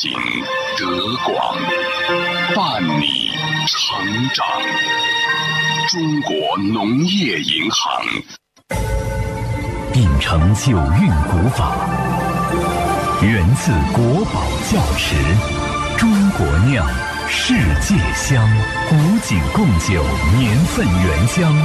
行德广，伴你成长。中国农业银行秉承九韵古法，源自国宝窖池，中国酿，世界香，古井贡酒，年份原香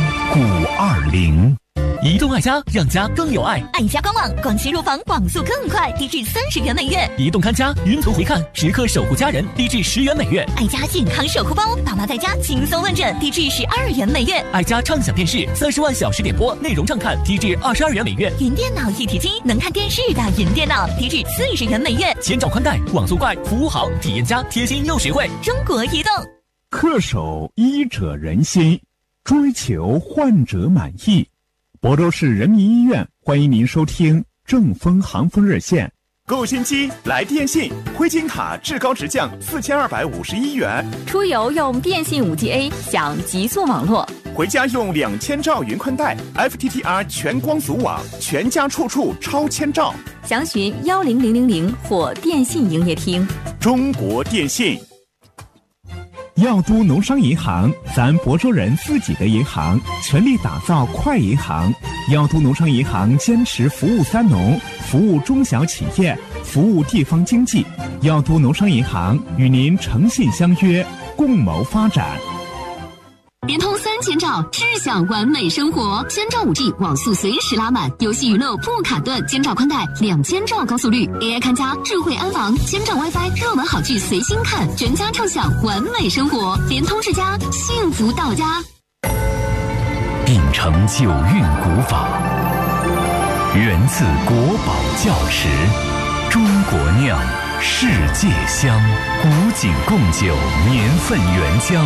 520。 移动爱家，让家更有爱。 爱家官网，广西入房网速更快，低至30元每月。 移动看家，云图回看，时刻守护家人，低至10元每月。 爱家健康守护包，爸妈在家轻松问诊，低至12元每月。 爱家畅享电视，30万小时点播，内容畅看，低至22元每月。 云电脑一体机，能看电视的云电脑，低至40元每月。 千兆宽带，网速快，服务好，体验佳，贴心又实惠。 中国移动。 恪守医者仁心，追求患者满意。亳州市人民医院欢迎您收听正风航风热线。 购新机来电信，灰金卡至高直降4251元。 出游用电信5G A 享极速网络， 回家用2000兆云宽带 FTTR 全光组网，全家处处超千兆。 详询10000或电信营业厅。 中国电信。 药都农商银行，咱亳州人自己的银行，全力打造快银行。药都农商银行坚持服务3农，服务中小企业，服务地方经济。药都农商银行与您诚信相约，共谋发展。 联通3000兆，智享完美生活。千兆5G 网速随时拉满，游戏娱乐不卡顿。千兆宽带，2000兆高速率 ，AI 看家，智慧安防，千兆 WiFi， 热门好剧随心看，全家畅享完美生活。联通世家，幸福到家。 秉承九韵古法，源自国宝窖池，中国酿，世界香，古井贡酒，年份原香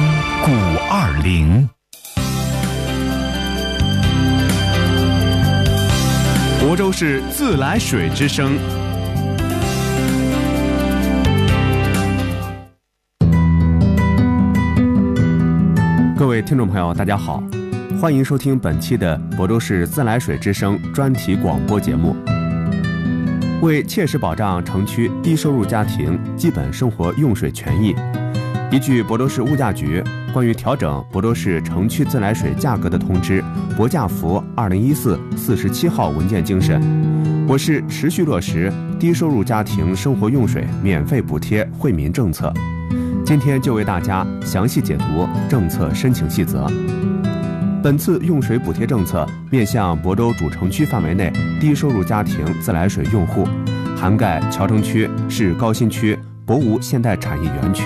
520。 亳州市自来水之声。 各位听众朋友，大家好，欢迎收听本期的亳州市自来水之声专题广播节目。为切实保障城区低收入家庭基本生活用水权益，依据亳州市物价局关于调整亳州市城区自来水价格的通知《价符2014》47号文件精神，我市持续落实低收入家庭生活用水免费补贴惠民政策。今天就为大家详细解读政策申请细则。本次用水补贴政策面向亳州主城区范围内低收入家庭自来水用户，涵盖桥城区、市高新区、博吴现代产业园区、